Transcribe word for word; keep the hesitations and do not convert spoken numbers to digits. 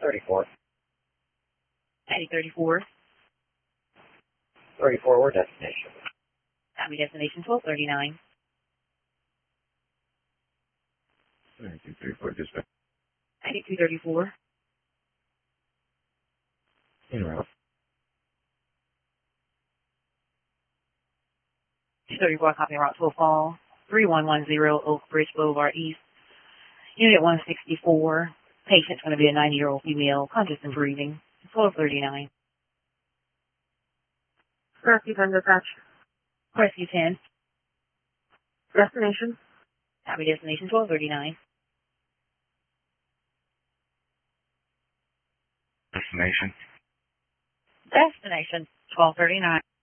thirty-four. eighty thirty-four. thirty-four, where destination? Copy destination twelve thirty-nine. eighty-two thirty-four, dispatch. eighty-two thirty-four. En route. two thirty-four, copy Rockville Fall. three one one zero Oak Bridge Boulevard East. Unit one sixty-four. Patient's going to be a ninety-year-old female, conscious and breathing. twelve thirty-nine. Rescue ten dispatch. Rescue ten. Destination. Copy destination twelve thirty-nine. Destination. Destination twelve thirty-nine.